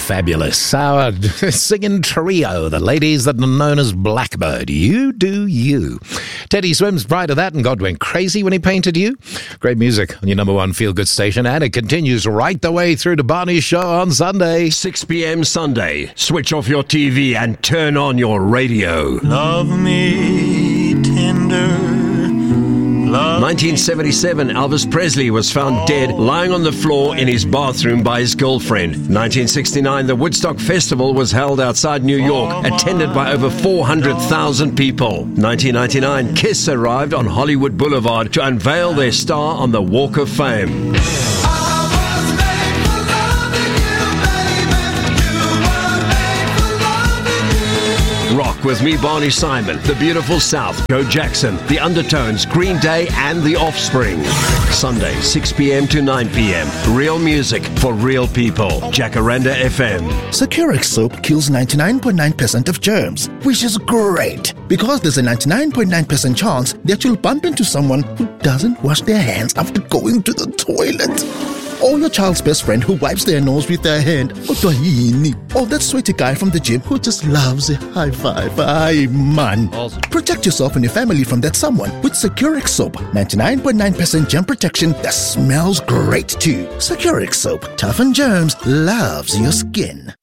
fabulous. Our singing trio, the ladies that are known as Blackbird. You do you. Teddy Swims prior to that, and God went crazy when he painted you. Great music on your number one feel-good station, and it continues right the way through to Barney's show on Sunday. 6 p.m. Sunday. Switch off your TV and turn on your radio. Love me tender. 1977, Elvis Presley was found dead lying on the floor in his bathroom by his girlfriend. 1969, the Woodstock Festival was held outside New York, attended by over 400,000 people. 1999, Kiss arrived on Hollywood Boulevard to unveil their star on the Walk of Fame. Rock with me, Barney Simon, The Beautiful South, Joe Jackson, The Undertones, Green Day, and The Offspring. Sunday, 6 p.m. to 9 p.m. Real music for real people. Jacaranda FM. Securix soap kills 99.9% of germs, which is great because there's a 99.9% chance that you'll bump into someone who doesn't wash their hands after going to the toilet. Or your child's best friend who wipes their nose with their hand. Or that sweaty guy from the gym who just loves a high five. Aye, man. Protect yourself and your family from that someone with Securix soap. 99.9% germ protection that smells great too. Securix soap. Toughen germs. Loves your skin.